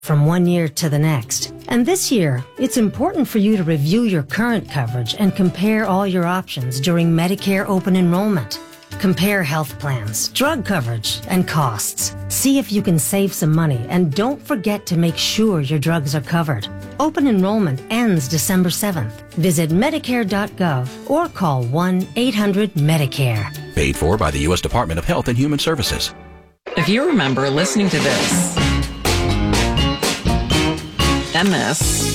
from one year to the next. And this year, it's important for you to review your current coverage and compare all your options during Medicare open enrollment. Compare health plans, drug coverage, and costs. See if you can save some money, and don't forget to make sure your drugs are covered. Open enrollment ends December 7th. Visit Medicare.gov or call 1-800-MEDICARE. Paid for by the U.S. Department of Health and Human Services. If you remember listening to this and this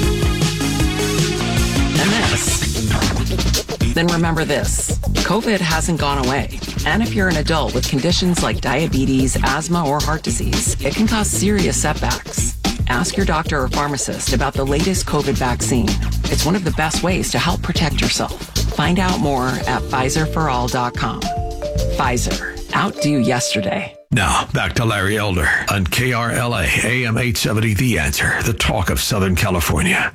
and this, then remember this. COVID hasn't gone away. And if you're an adult with conditions like diabetes, asthma, or heart disease, it can cause serious setbacks. Ask your doctor or pharmacist about the latest COVID vaccine. It's one of the best ways to help protect yourself. Find out more at PfizerForAll.com. Pfizer. Outdo yesterday. Now, back to Larry Elder on KRLA AM 870 The Answer, the talk of Southern California.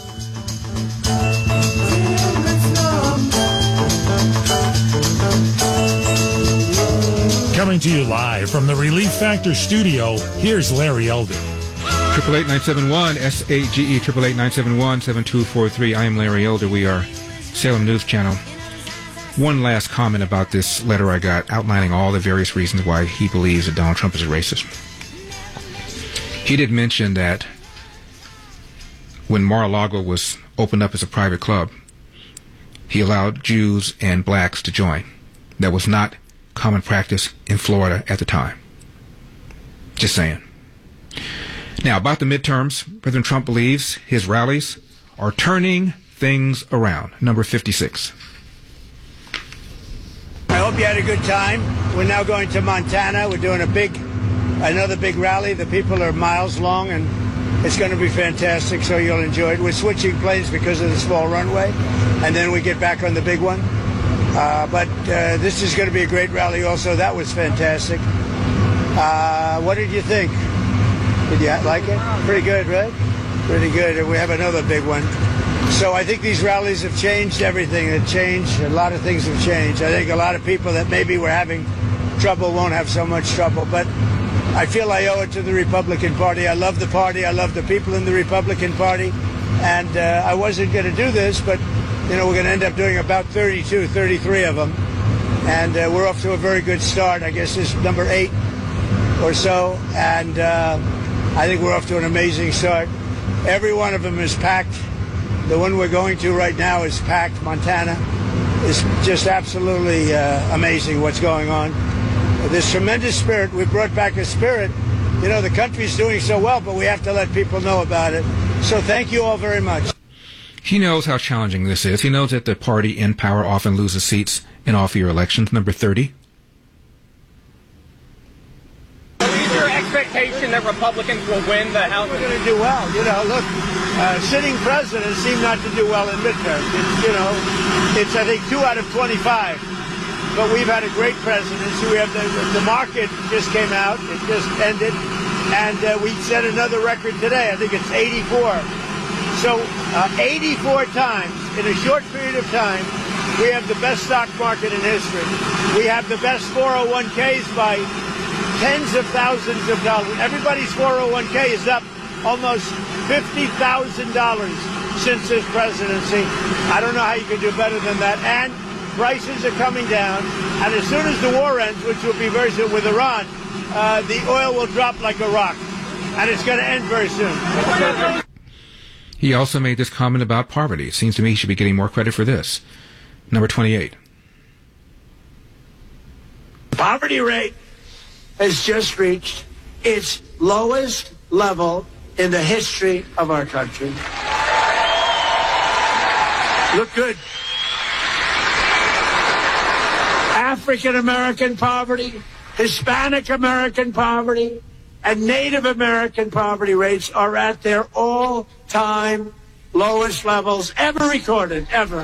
Coming to you live from the Relief Factor studio, here's Larry Elder. 888-971-SAGE, 888-971-7243. I am Larry Elder. We are Salem News Channel. One last comment about this letter I got outlining all the various reasons why he believes that Donald Trump is a racist. He did mention that when Mar-a-Lago was opened up as a private club, he allowed Jews and blacks to join. That was not common practice in Florida at the time. Just saying. Now, about the midterms, President Trump believes his rallies are turning things around. Number 56. I hope you had a good time. We're now going to Montana. We're doing another big rally. The people are miles long, and it's going to be fantastic, so you'll enjoy it. We're switching planes because of the small runway, and then we get back on the big one. But this is going to be a great rally also. That was fantastic. What did you think? Did you like it? Pretty good, right? Pretty good. And we have another big one. So I think these rallies have changed everything. They've changed. A lot of things have changed. I think a lot of people that maybe were having trouble won't have so much trouble. But I feel I owe it to the Republican Party. I love the party. I love the people in the Republican Party. And I wasn't going to do this, but, you know, we're going to end up doing about 32, 33 of them. And we're off to a very good start. I guess this is number 8 or so. And I think we're off to an amazing start. Every one of them is packed. The one we're going to right now is packed. Montana is just absolutely amazing what's going on. This tremendous spirit. We brought back a spirit. You know, the country's doing so well, but we have to let people know about it. So thank you all very much. He knows how challenging this is. He knows that the party in power often loses seats in off-year elections. Number 30. Is your expectation that Republicans will win the House? We're going to do well. You know, look, sitting presidents seem not to do well in midterms. It's I think 2 out of 25. But we've had a great presidency. We have the market just came out. It just ended. And we set another record today. I think it's 84. So 84 times in a short period of time, we have the best stock market in history. We have the best 401ks by tens of thousands of dollars. Everybody's 401k is up almost $50,000 since this presidency. I don't know how you can do better than that. And prices are coming down. And as soon as the war ends, which will be very soon with Iran, the oil will drop like a rock. And it's going to end very soon. He also made this comment about poverty. It seems to me he should be getting more credit for this. Number 28. The poverty rate has just reached its lowest level in the history of our country. Look good. African American poverty, Hispanic American poverty, and Native American poverty rates are at their all-time lowest levels ever recorded, ever.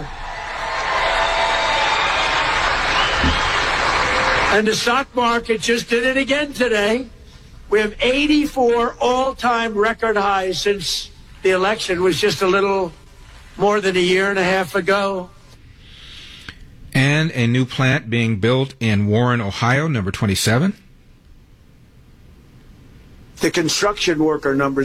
And the stock market just did it again today. We have 84 all-time record highs since the election was just a little more than a year and a half ago. And a new plant being built in Warren, Ohio, number 27. the construction worker numbers